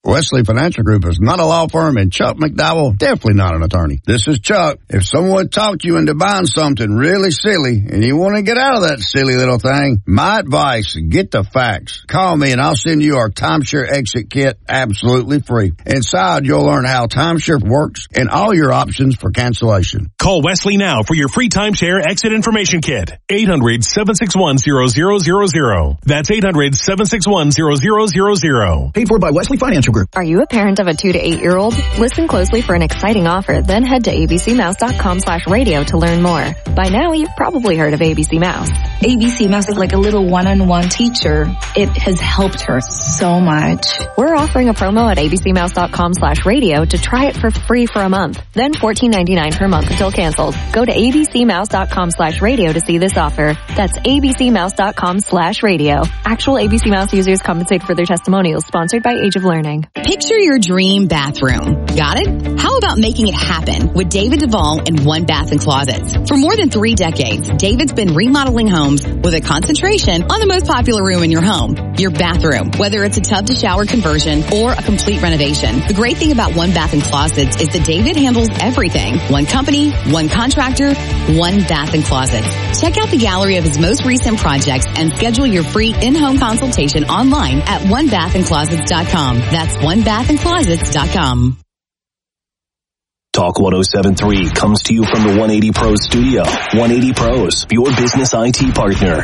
Wesley Financial Group is not a law firm, and Chuck McDowell definitely not an attorney. This is Chuck. If someone talked you into buying something really silly and you want to get out of that silly little thing, my advice, get the facts. Call me and I'll send you our timeshare exit kit absolutely free. Inside, you'll learn how timeshare works and all your options for cancellation. Call Wesley now for your free timeshare exit information kit. 800-761-0000. That's 800-761-0000. Paid for by Wesley Financial Group. Are you a parent of a 2 to 8 year old? Listen closely for an exciting offer, then head to abcmouse.com/radio to learn more. By now, you've probably heard of ABC Mouse. ABC Mouse is like a little one-on-one teacher. It has helped her so much. We're offering a promo at abcmouse.com/radio to try it for free for a month. Then $14.99 per month until canceled. Go to abcmouse.com/radio to see this offer. That's abcmouse.com/radio. Actual ABC Mouse users compensate for their testimonials, sponsored by Age of Learning. Picture your dream bathroom. Got it? How about making it happen with David Duvall and One Bath and Closets? For more than 3 decades, David's been remodeling homes with a concentration on the most popular room in your home, your bathroom, whether it's a tub to shower conversion or a complete renovation. The great thing about One Bath and Closets is that David handles everything. One company, one contractor, One Bath and Closets. Check out the gallery of his most recent projects and schedule your free in-home consultation online at onebathandclosets.com. That's onebathandclosets.com. Talk 107.3 comes to you from the 180 Pros studio. 180 Pros, your business IT partner.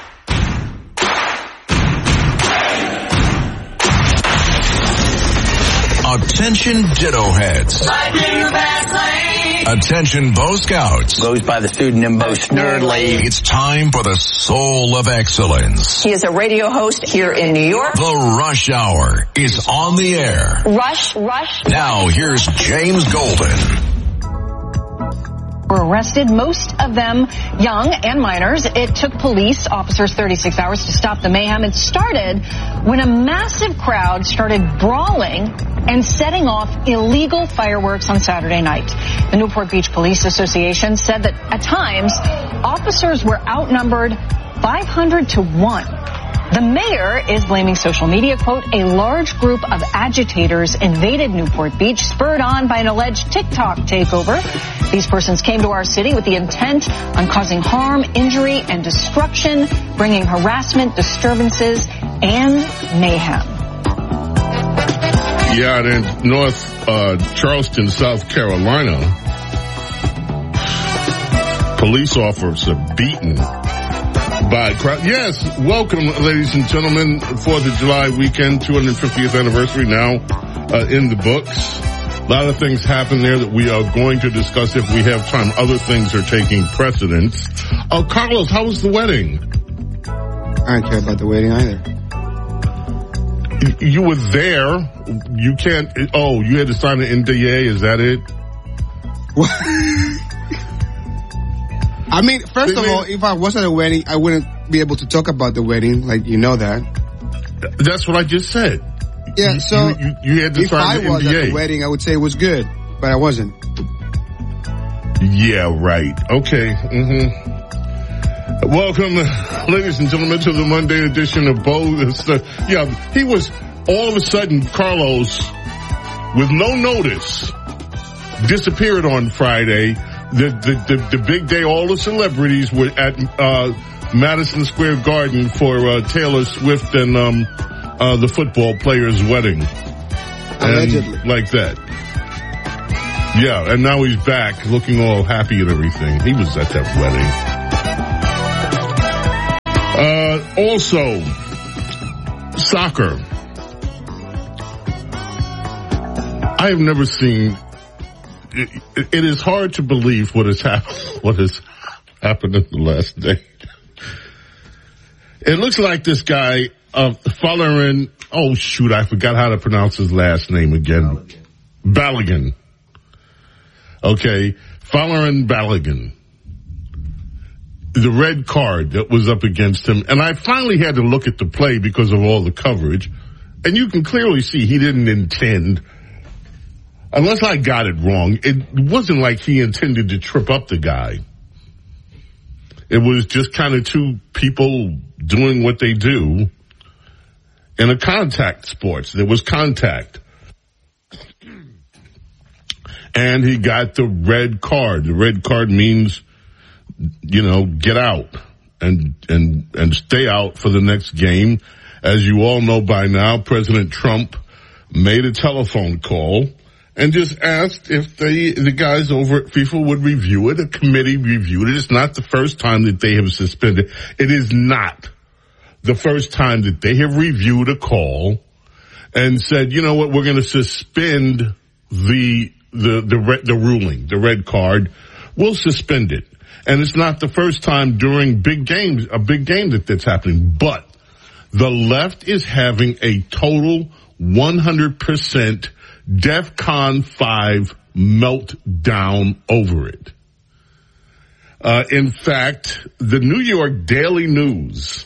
Attention Ditto Heads. Attention Bo Scouts. Goes by the pseudonym Bo Snerdley. It's time for the Soul of Excellence. He is a radio host here in New York. The Rush Hour is on the air. Rush. Now here's James Golden. Were arrested, most of them young and minors. It took police officers 36 hours to stop the mayhem. It started when a massive crowd started brawling and setting off illegal fireworks on Saturday night. The Newport Beach Police Association said that at times, officers were outnumbered 500 to 1. The mayor is blaming social media, quote, a large group of agitators invaded Newport Beach, spurred on by an alleged TikTok takeover. These persons came to our city with the intent on causing harm, injury, and destruction, bringing harassment, disturbances, and mayhem. Yeah, in North Charleston, South Carolina, police officers are beaten by crowd. Yes, welcome, ladies and gentlemen. 4th of July weekend, 250th anniversary now in the books. A lot of things happen there that we are going to discuss if we have time. Other things are taking precedence. Carlos, how was the wedding? I don't care about the wedding either. You were there. You can't. Oh, you had to sign an NDA. Is that it? I mean, first of all, if I was at a wedding, I wouldn't be able to talk about the wedding. Like, you know that. That's what I just said. Yeah, so you had to sign the NDA. If I was at the wedding, I would say it was good, but I wasn't. Yeah, right. Okay. Mm-hmm. Welcome, ladies and gentlemen, to the Monday edition of Bo. Yeah, he was all of a sudden, Carlos, with no notice, disappeared on Friday. The big day, all the celebrities were at Madison Square Garden for Taylor Swift and the football player's wedding. Allegedly. And like that. Yeah, and now he's back looking all happy and everything. He was at that wedding. Also, soccer. I have never seen... It is hard to believe what has happened in the last day. It looks like this guy, Folarin, oh shoot, I forgot how to pronounce his last name again. Balogun. Okay, Folarin Balogun. The red card that was up against him, and I finally had to look at the play because of all the coverage, and you can clearly see he didn't intend. Unless I got it wrong, it wasn't like he intended to trip up the guy. It was just kind of two people doing what they do in a contact sports. There was contact. and he got the red card. The red card means, get out and stay out for the next game. As you all know by now, President Trump made a telephone call and just asked if the guys over at FIFA would review it. A committee reviewed it. It's not the first time that they have suspended. It is not the first time that they have reviewed a call and said, you know what, we're going to suspend the ruling, the red card. We'll suspend it. And it's not the first time during big games, a big game that's happening. But the left is having a total 100% DEFCON 5 meltdown over it. In fact, the New York Daily News,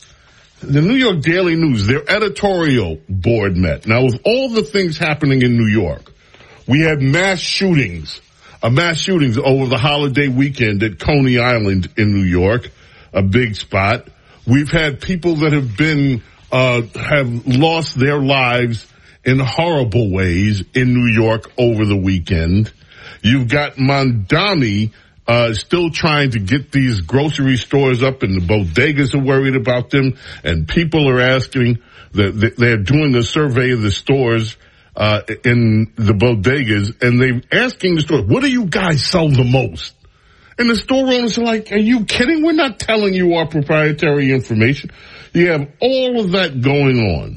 their editorial board met. Now, with all the things happening in New York, we had mass shootings over the holiday weekend at Coney Island in New York, a big spot. We've had people that have been, have lost their lives in horrible ways in New York over the weekend. You've got Mondani, still trying to get these grocery stores up, and the bodegas are worried about them, and people are asking they're doing a survey of the stores, in the bodegas, and they're asking the stores, what do you guys sell the most? And the store owners are like, are you kidding? We're not telling you our proprietary information. You have all of that going on.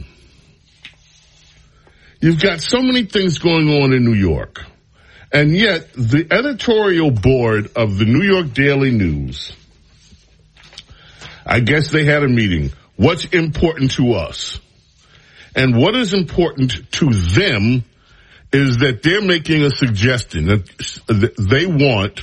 You've got so many things going on in New York. And yet, the editorial board of the New York Daily News, I guess they had a meeting. What's important to us? And what is important to them is that they're making a suggestion that they want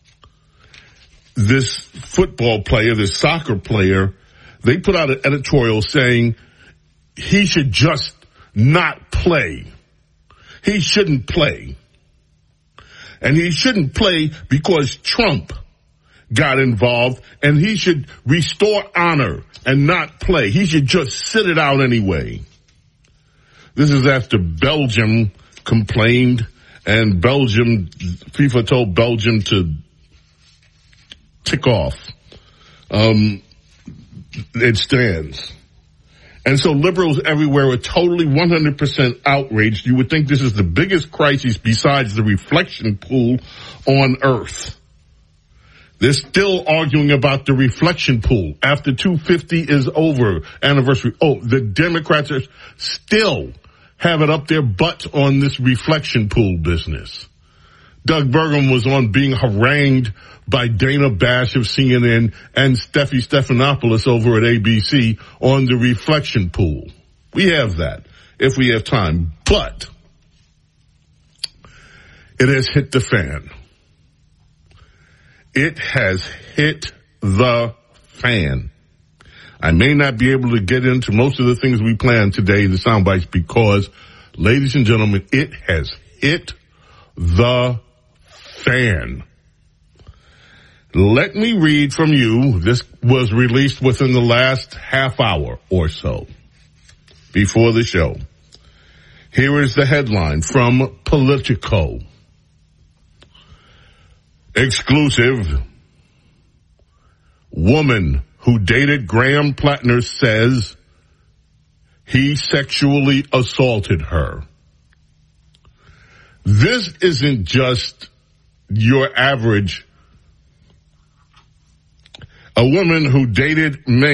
this football player, this soccer player, they put out an editorial saying he should just not play. He shouldn't play. And he shouldn't play because Trump got involved, and he should restore honor and not play. He should just sit it out anyway. This is after Belgium complained, and FIFA told Belgium to tick off. It stands. And so liberals everywhere are totally 100% outraged. You would think this is the biggest crisis besides the reflection pool on Earth. They're still arguing about the reflection pool after 250 is over, anniversary. Oh, the Democrats are still have it up their butt on this reflection pool business. Doug Burgum was on being harangued by Dana Bash of CNN and Steffi Stephanopoulos over at ABC on the reflection pool. We have that if we have time, but it has hit the fan. It has hit the fan. I may not be able to get into most of the things we planned today, the sound bites, because, ladies and gentlemen, it has hit the fan. Let me read from you. This was released within the last half hour or so before the show. Here is the headline from Politico. Exclusive. Woman who dated Graham Plattner says he sexually assaulted her. This isn't just your average. A woman who dated